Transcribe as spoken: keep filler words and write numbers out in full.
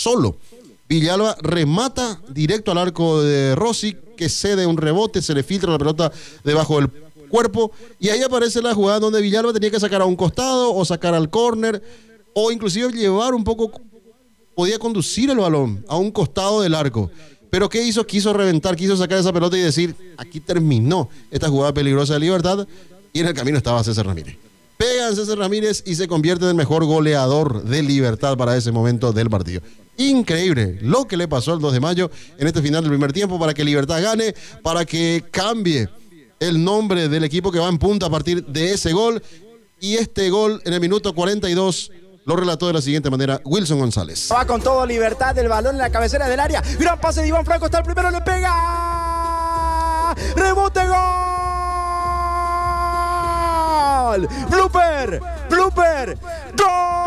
solo. Villalba remata directo al arco de Rossi, que cede un rebote, se le filtra la pelota debajo del cuerpo, y ahí aparece la jugada donde Villalba tenía que sacar a un costado, o sacar al córner, o inclusive llevar un poco, podía conducir el balón a un costado del arco. Pero ¿qué hizo? Quiso reventar, quiso sacar esa pelota y decir, aquí terminó esta jugada peligrosa de Libertad, y en el camino estaba César Ramírez. Pegan César Ramírez y se convierte en el mejor goleador de Libertad para ese momento del partido. Increíble lo que le pasó el dos de mayo en este final del primer tiempo para que Libertad gane, para que cambie el nombre del equipo que va en punta a partir de ese gol. Y este gol en el minuto cuarenta y dos lo relató de la siguiente manera Wilson González. Va con todo Libertad, el balón en la cabecera del área. Gran pase de Iván Franco, está el primero, le pega. Rebote, gol. Blooper, blooper, gol.